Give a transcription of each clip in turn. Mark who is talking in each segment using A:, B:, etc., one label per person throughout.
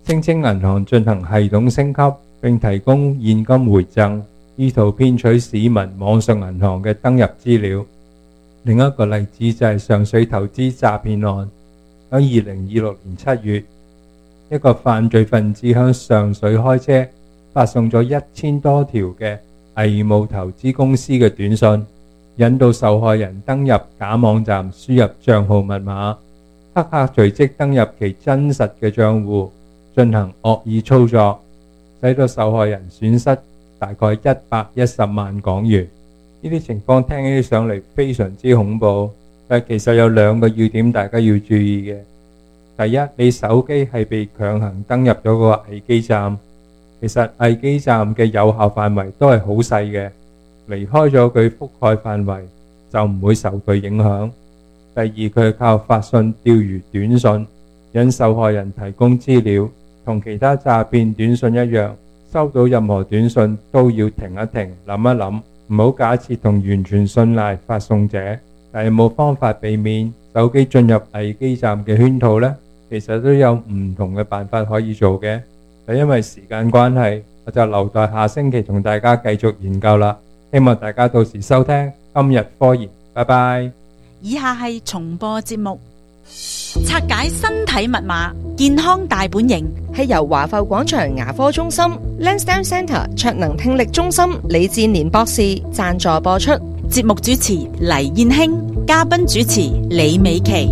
A: 聲稱銀行進行系統升級並提供現金回贈，意圖騙取市民網上銀行嘅登入資料。另一個例子就係上水投資詐騙案。喺2026年7月，一個犯罪分子向上水開車，發送咗1000多條嘅偽冒投資公司嘅短信，引導受害人登入假網站，輸入賬號密碼。黑客隨即登入其真實嘅賬戶，進行惡意操作，使到受害人損失大概110萬港元。呢啲情況聽起上嚟非常之恐怖，但其實有2個要點大家要注意嘅。第一，你手機係被強行登入咗個危機站，其實危機站嘅有效範圍都係好細嘅，離開咗佢覆蓋範圍就唔會受佢影響。第二，佢係靠發信釣魚短信引受害人提供資料，同其他詐騙短信一樣，收到任何短信都要停一停，諗一諗，唔好假設同完全信賴發送者。但係有冇方法避免手機進入危機站嘅圈套呢？其實都有唔同嘅辦法可以做嘅，但因為時間關係，我就留待下星期同大家繼續研究啦。希望大家到時收聽今日科研，拜拜。
B: 以下係重播節目，拆解身體密碼，健康大本營，
C: 係由華埠廣場牙科中心 Lansdowne Centre 卓能聽力中心李志年博士贊助播出。
B: 節目主持黎燕卿，嘉賓主持李美琪。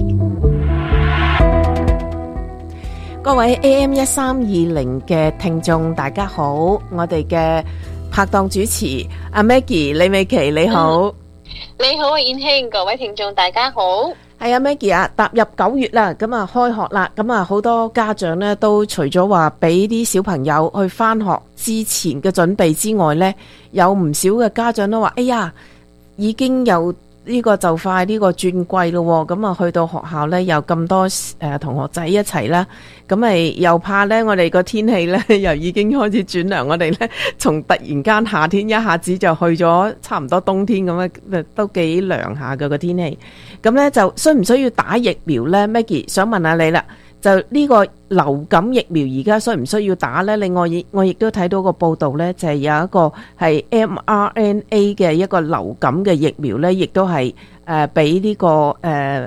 D: 各位 AM1320 嘅聽眾大家好，我哋嘅拍檔主持阿 Maggie 李美琪你好。
E: 你好啊，燕卿，各位聽眾大家好。
D: 係啊 Maggie 啊，踏入9月啦，咁啊開學啦，咁啊好多家長呢都除咗話俾啲小朋友去返學之前嘅準備之外呢，有唔少嘅家長都話，哎呀，已經有呢個就快呢個轉季咯，咁啊去到學校呢，有咁多同學仔一齊啦，咁咪又怕呢，我哋個天氣呢，又已經開始轉涼，我哋呢，從突然間夏天一下子就去咗差唔多冬天咁樣，都幾涼下嘅個天氣。咁呢，就需唔需要打疫苗呢？ Maggie 想問下你啦，就呢個流感疫苗而家需唔需要打呢？另外我亦都睇到個報道呢，就係有一個係 mRNA 嘅一個流感嘅疫苗呢，亦都係俾呢個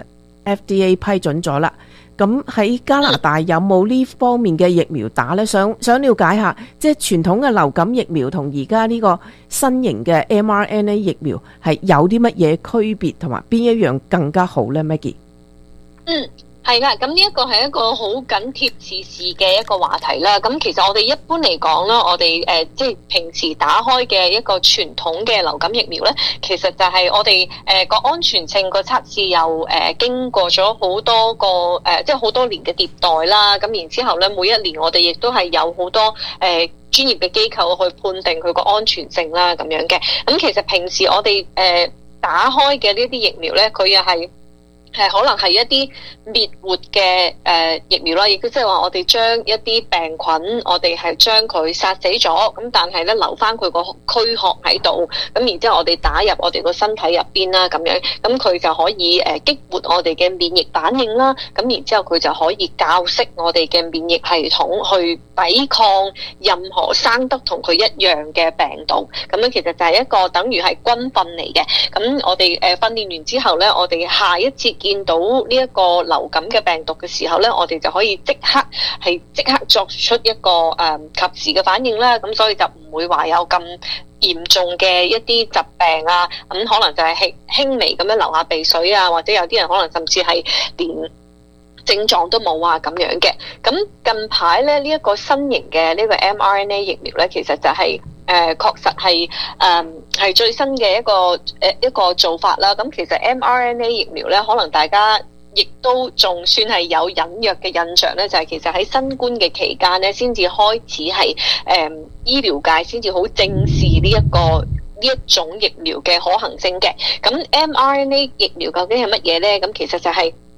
D: FDA 批准咗啦。咁喺加拿大有冇呢方面嘅疫苗打呢？想了解下，即係傳統嘅流感疫苗同而家呢個新型嘅 mRNA 疫苗係有啲乜嘢區別，同埋邊一樣更加好呢？ Maggie？
E: 係啦，咁呢一個係一個好緊貼時事嘅一個話題啦。咁其實我哋一般嚟講啦，我哋即係平時打開嘅一個傳統嘅流感疫苗咧，其實就係我哋個安全性個測試又經過咗好多個即係好多年嘅迭代啦。咁然之後咧，每一年我哋亦都係有好多專業嘅機構去判定佢個安全性啦，咁樣嘅。咁其實平時我哋打開嘅呢啲疫苗咧，佢又係可能係一啲滅活嘅疫苗啦，亦都即係話我哋將一啲病菌，我哋係將佢殺死咗，咁但係咧留翻佢個軀殼喺度，咁然之後我哋打入我哋個身體入邊啦，咁樣，咁佢就可以激活我哋嘅免疫反應啦，咁然之後佢就可以教識我哋嘅免疫系統去抵抗任何生得同佢一樣嘅病毒，咁樣其實就係一個等於係軍訓嚟嘅。咁我哋訓練完之後咧，我哋下一節見到呢一個流感嘅病毒嘅時候咧，我哋就可以即刻作出一個及時嘅反應啦。咁所以就唔會話有咁嚴重嘅一啲疾病啊，咁可能就係輕微咁樣流下鼻水啊，或者有啲人可能甚至係連症狀都冇啊咁樣嘅。咁近排咧呢一個新型嘅呢個 mRNA 疫苗咧，其實就係確實係最新嘅一個做法啦。咁其實 mRNA 疫苗咧，可能大家亦都仲算係有隱約嘅印象咧，就係其實喺新冠嘅期間咧，先至開始係醫療界先至好正視呢一種疫苗嘅可行性嘅。咁 mRNA 疫苗究竟係乜嘢咧？咁其實就係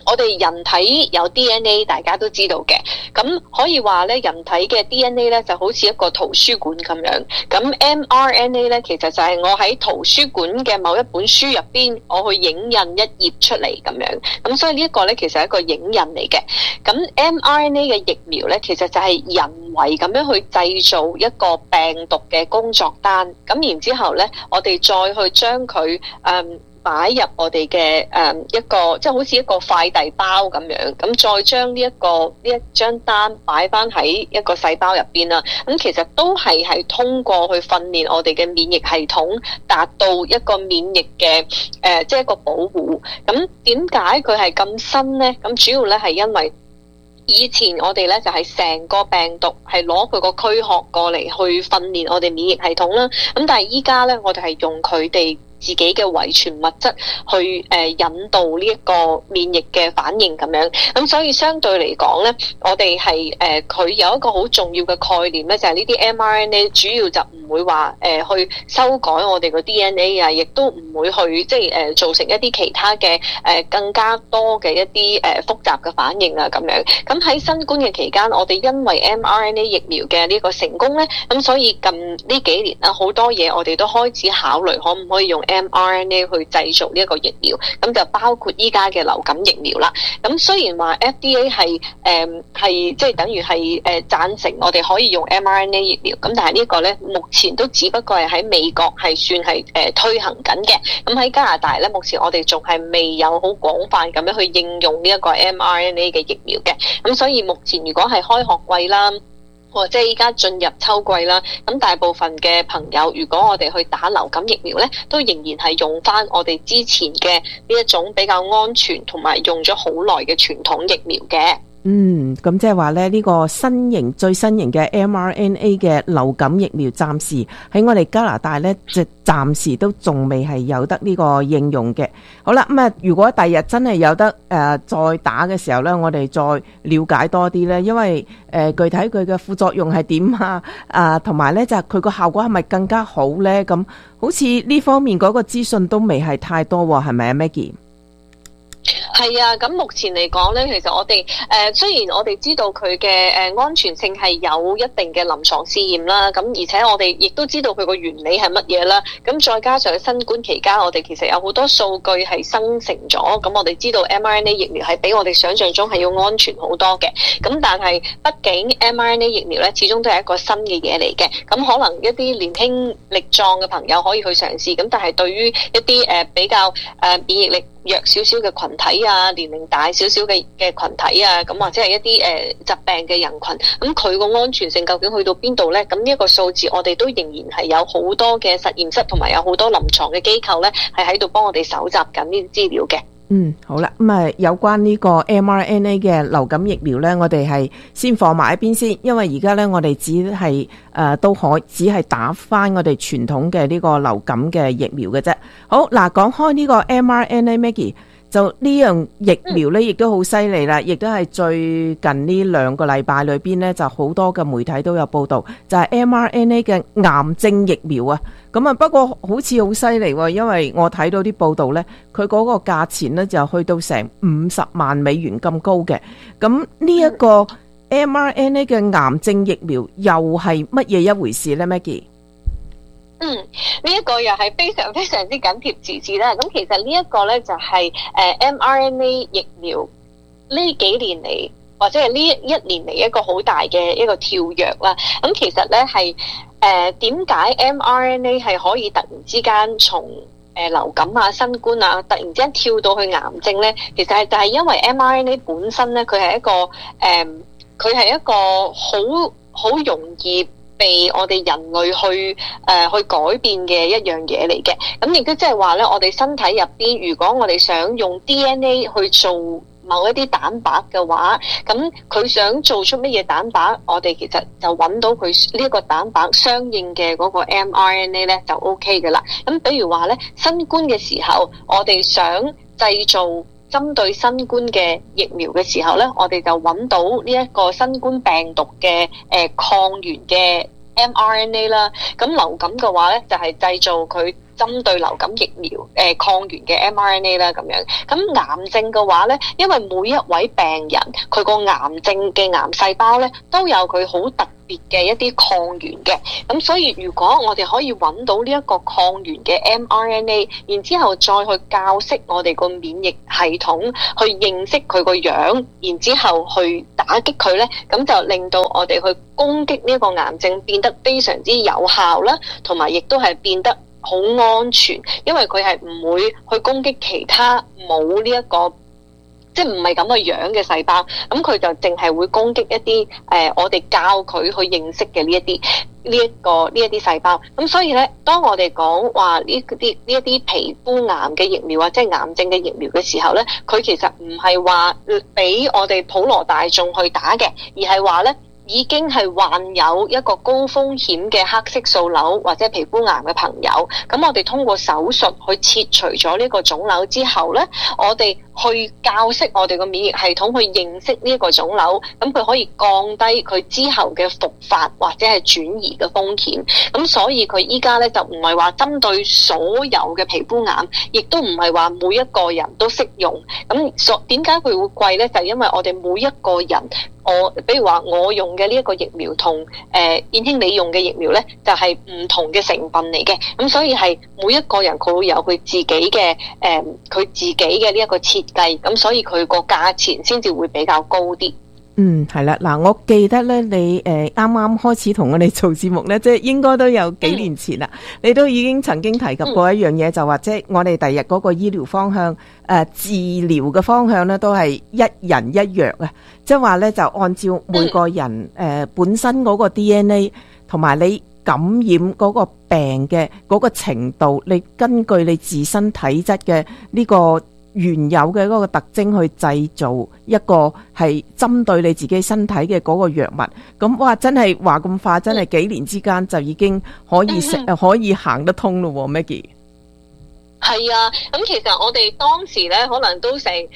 E: 我哋人體有 DNA， 大家都知道嘅，咁可以話咧，人體嘅 DNA 咧就好似一個圖書館咁樣。咁 mRNA 咧，其實就係我喺圖書館嘅某一本書入邊，我去影印一頁出嚟咁樣。咁所以呢一個咧，其實係一個影印嚟嘅。咁 mRNA 嘅疫苗咧，其實就係人為咁樣去製造一個病毒嘅工作單。咁然之後咧，我哋再去將佢擺入我哋嘅一個，即係好似一個快遞包咁樣，咁再將呢一張單擺翻喺一個細包入邊啦。咁其實都係通過去訓練我哋嘅免疫系統，達到一個免疫嘅即係一個保護。咁點解佢係咁新呢？咁主要咧係因為以前我哋咧就係成個病毒係攞佢個軀殼過嚟去訓練我哋免疫系統啦。咁但係依家咧，我哋係用佢哋自己嘅遺傳物質去引導呢一個免疫嘅反應咁樣。咁所以相對嚟講咧，我哋係佢有一個好重要嘅概念咧，就係呢啲 mRNA 主要就唔會話去修改我哋個 DNA 啊，亦都唔會去即係造成一啲其他嘅更加多嘅一啲複雜嘅反應啊咁樣。咁喺新冠嘅期間，我哋因為 mRNA 疫苗嘅呢個成功咧，咁所以近呢幾年啦，好多嘢我哋都開始考慮可唔可以用mRNA 去製造呢一個疫苗，咁就包括依家嘅流感疫苗啦。咁雖然話 FDA 係即係等於係贊成我哋可以用 mRNA 疫苗，咁但係呢個咧目前都只不過係喺美國係算係推行緊嘅。咁喺加拿大咧，目前我哋仲係未有好廣泛咁樣去應用呢一個 mRNA 嘅疫苗嘅。咁所以目前如果係開學季啦，或者依家進入秋季啦，咁大部分嘅朋友，如果我哋去打流感疫苗咧，都仍然係用翻我哋之前嘅呢一種比較安全同埋用咗好耐嘅傳統疫苗嘅。
D: 咁即係話咧，呢個最新型嘅 mRNA 嘅流感疫苗，暫時喺我哋加拿大咧，就暫時都仲未係有得呢個應用嘅。好啦，咁如果第日真係有得再打嘅時候咧，我哋再了解多啲咧，因為具體佢嘅副作用係點啊，同埋咧就係佢個效果係咪更加好咧？咁好似呢方面嗰個資訊都未係太多喎，係咪啊 Maggie？
E: 係啊，咁目前嚟講咧，其實我哋雖然我哋知道佢嘅安全性係有一定嘅臨床試驗啦，咁而且我哋亦都知道佢個原理係乜嘢啦，咁再加上新冠期間，我哋其實有好多數據係生成咗，咁我哋知道 mRNA 疫苗係比我哋想象中係要安全好多嘅，咁但係畢竟 mRNA 疫苗咧始終都係一個新嘅嘢嚟嘅，咁可能一啲年輕力壯嘅朋友可以去嘗試，咁但係對於一啲比較免疫力弱少少嘅群體啊，年齡大少少嘅群體啊，咁或者係一啲疾病嘅人群，咁佢個安全性究竟去到邊度呢？咁呢一個數字，我哋都仍然係有好多嘅實驗室同埋有好多臨床嘅機構呢，係喺度幫我哋搜集緊呢啲資料嘅。
D: 好啦，咁有關呢個 mRNA 嘅流感疫苗呢，我哋係先放埋一邊先，因為而家呢，我哋只係打翻我哋傳統嘅呢個流感嘅疫苗嘅啫。好嗱，講開呢個 mRNA Maggie， 就呢樣疫苗呢亦都好犀利啦，亦都係最近呢2個禮拜裏邊呢，就好多嘅媒體都有報道，就係 mRNA 嘅癌症疫苗啊。咁不過好似好犀利喎，因為我睇到啲報道呢，佢嗰個價錢呢就去到成50萬美元咁高嘅。咁呢一個 mRNA 嘅癌症疫苗又係乜嘢一回事呢 Maggie？
E: 呢一個又係非常非常之緊貼時事啦。咁其實呢一個呢，就係mRNA 疫苗呢幾年嚟，或者係呢一年嚟一個好大嘅一個跳躍啦。咁其實呢係點解 mRNA 係可以突然之間從流感啊、新冠啊，突然之間跳到去癌症呢？其實就係因為 mRNA 本身呢，佢係一個好容易被我哋人類去改變嘅一樣嘢嚟嘅。咁亦都即係話咧，我哋身體入邊，如果我哋想用 DNA 去做某一啲蛋白嘅話，咁佢想做出乜嘢蛋白，我哋其實就揾到佢呢一個蛋白相應嘅嗰個 mRNA 咧就 OK 嘅啦。咁比如話咧，新冠嘅時候，我哋想製造針對新冠嘅疫苗嘅時候咧，我哋就揾到呢一個新冠病毒嘅抗原嘅 mRNA 啦。咁流感嘅話咧，就係製造佢針對流感疫苗抗原嘅 mRNA 啦咁樣。咁癌症嘅話咧，因為每一位病人佢個癌症嘅癌細胞咧都有佢好特別嘅一啲抗原嘅，咁所以如果我哋可以揾到呢一個抗原嘅 mRNA， 然之後再去教識我哋個免疫系統去認識佢個樣，然之後去打擊佢咧，咁就令到我哋去攻擊呢一個癌症變得非常之有效啦，同埋亦都係變得好安全，因為佢係唔會去攻擊其他冇呢一個即係唔係咁嘅樣嘅細胞，咁佢就淨係會攻擊一啲我哋教佢去認識嘅呢一啲細胞。咁所以咧，當我哋講話呢一啲皮膚癌嘅疫苗或者係癌症嘅疫苗嘅時候咧，佢其實唔係話俾我哋普羅大眾去打嘅，而係話咧，已經係患有一個高風險嘅黑色素瘤或者皮膚癌嘅朋友，咁我哋通過手術去切除咗呢個腫瘤之後咧，我哋去教識我哋個免疫系統去認識呢一個腫瘤，咁佢可以降低佢之後嘅復發或者係轉移嘅風險。咁所以佢依家咧就唔係話針對所有嘅皮膚癌，亦都唔係話每一個人都適用。咁點解佢會貴咧？就係因為我哋每一個人，比如話我用嘅呢一個疫苗同燕興你用嘅疫苗咧，就係唔同嘅成分嚟嘅。咁所以係每一個人佢會有佢自己嘅呢一個設計，咁所以佢個價錢先至會比較高啲。
D: 係啦，嗱，我記得咧，你啱啱開始同我哋做節目咧，即係應該都有幾年前啦，你都已經曾經提及過一樣嘢，就話即係我哋第日嗰個醫療方向，治療嘅方向咧，都係一人一藥啊，即係話咧就按照每個人本身嗰個 DNA 同埋你感染嗰個病嘅嗰個程度，你根據你自身體質嘅呢個原有嘅嗰個特徵去製造一個係針對你自己身體嘅嗰個藥物。咁哇，真係話咁快，真係幾年之間就已經可以可以行得通咯，Maggie。
E: 係啊，咁其實我哋當時咧，可能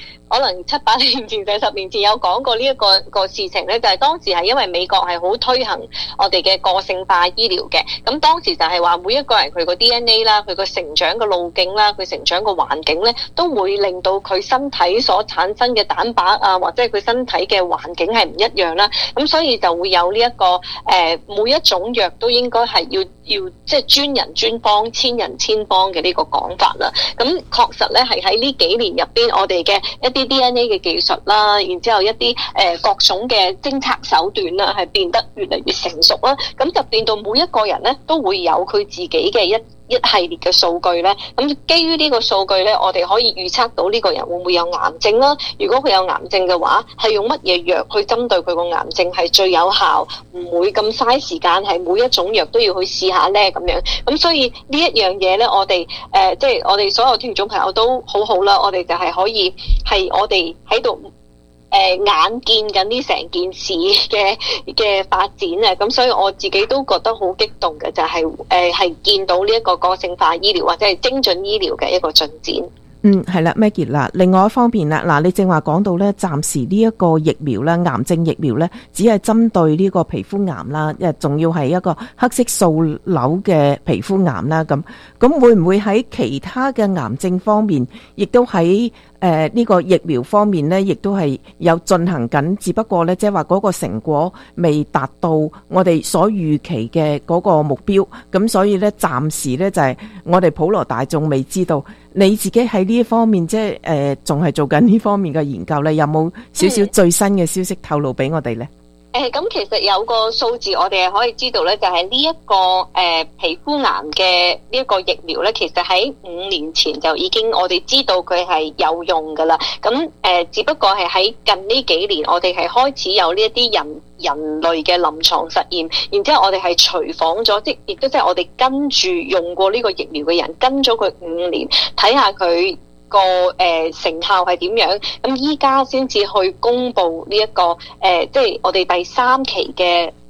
E: 7-8年前、10年前有講過呢一個事情咧，就係當時係因為美國係好推行我哋嘅個性化醫療嘅，咁當時就係話每一個人佢個 DNA 啦，佢個成長嘅路徑啦，佢成長嘅環境咧，都會令到佢身體所產生嘅蛋白啊，或者係佢身體嘅環境係唔一樣啦，咁所以就會有呢一個每一種藥都應該係要即係專人專方、千人千方嘅呢個講法啦。咁確實咧係喺呢幾年入邊，我哋嘅一啲 DNA 嘅技術啦，然之後一啲各種嘅偵測手段啦，係變得越嚟越成熟啦。咁就變到每一個人咧都會有佢自己嘅一系列嘅數據咧。咁基於呢個數據咧，我哋可以預測到呢個人會唔會有癌症啦。如果佢有癌症嘅話，係用乜嘢藥去針對佢個癌症係最有效，唔會咁嘥時間，係每一種藥都要去試下咧咁樣。咁所以呢一樣嘢咧，我哋即係我哋所有聽眾朋友都好好啦，我哋就係可以係我哋喺度眼見緊呢成件事嘅發展啊！咁所以我自己都覺得好激動嘅，就係見到呢一個個性化醫療或者係精準醫療嘅一個進展。
D: 係啦 ，Maggie 嗱，另外一方面啦，嗱，你正話講到咧，暫時呢一個疫苗啦，癌症疫苗咧，只係針對呢個皮膚癌啦，仲要係一個黑色素瘤嘅皮膚癌啦，咁會唔會喺其他嘅癌症方面，亦都喺呢個疫苗方面咧，亦都係有進行緊，只不過咧，即係話嗰個成果未達到我哋所預期嘅嗰個目標，咁所以咧，暫時咧就係我哋普羅大眾未知道。你自己喺呢一方面，即係仲係做緊呢方面嘅研究咧，有冇少少最新嘅消息透露俾我哋咧？
E: 咁其實有個數字我哋係可以知道咧，就係呢一個皮膚癌嘅呢一個疫苗咧，其實喺5年前就已經我哋知道佢係有用噶啦。咁只不過係喺近呢幾年，我哋係開始有呢一啲人類嘅臨床實驗，然之後我哋係隨訪咗，亦都即係我哋跟住用過呢個疫苗嘅人，跟咗佢5年，睇下佢個成效係點樣。咁依家先至去公布呢一個即係我哋第3期嘅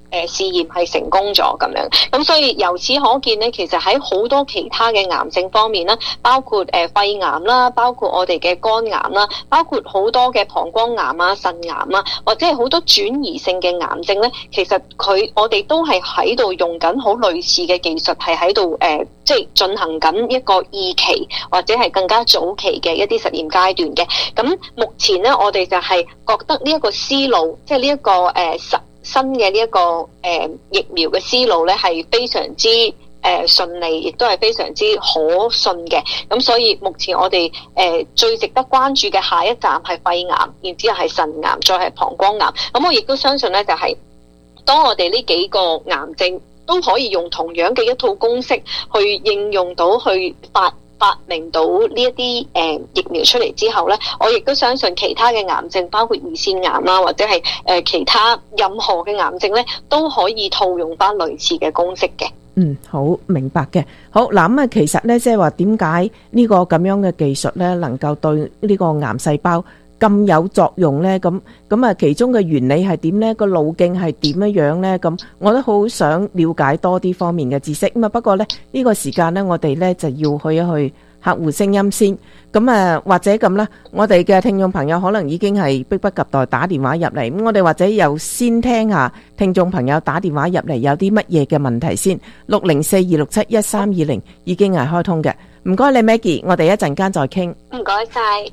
E: 試驗係成功咗咁樣。咁所以由此可見咧，其實喺好多其他嘅癌症方面啦，包括肺癌啦，包括我哋嘅肝癌啦，包括好多嘅膀胱癌啊、腎癌啊，或者係好多轉移性嘅癌症咧，其實我哋都係喺度用緊好類似嘅技術，係喺度即係進行緊一個二期或者係更加早期嘅一啲實驗階段嘅。咁目前咧，我哋就係覺得呢一個思路，即係呢一個新嘅呢一個疫苗嘅思路咧，係非常之順利，亦都係非常之可信嘅。咁所以目前我哋最值得關注嘅下一站係肺癌，然之後係腎癌，再係膀胱癌。咁我亦都相信咧，就係當我哋呢幾個癌症都可以用同樣嘅一套公式去應用到，去發明到呢一啲疫苗出嚟之後咧，我亦都相信其他嘅癌症，包括胰腺癌啦，或者係其他任何嘅癌症咧，都可以套用翻類似嘅公式嘅。
D: 好明白嘅。好嗱，咁啊，其實咧，即係話點解呢個咁樣嘅技術咧，能夠對呢個癌細胞咁有作用咧？咁啊，其中嘅原理係點咧？個路徑係點樣咧？咁我都好想了解多啲方面嘅知識。咁啊，不過咧呢個時間咧，我哋咧就要去一去客戶聲音先。咁啊，或者咁啦，我哋嘅聽眾朋友可能已經係迫不及待打電話入嚟。咁我哋或者又先聽下聽眾朋友打電話入嚟有啲乜嘢嘅問題先。604-267-1320已經係開通嘅。唔該你 Maggie， 我哋一陣間再傾。
E: 唔該晒。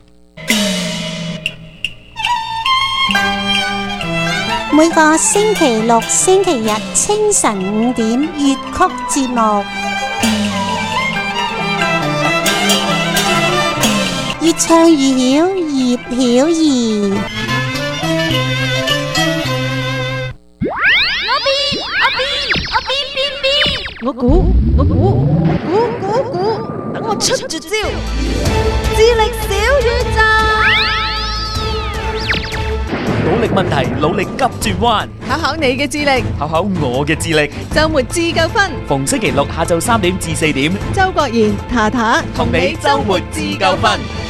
F: 每個星期六、星期日清晨5點粵曲節目，越唱越曉，葉曉儀。
D: 我估，等我出絕招，智力小宇宙。
G: 努力問題，努力急轉彎，
H: 考考你嘅智力，
G: 考考我嘅智力。
H: 周末自救分，
G: 逢星期六下晝3點至4點，
H: 周國賢、塔塔
G: 同你周末自救分。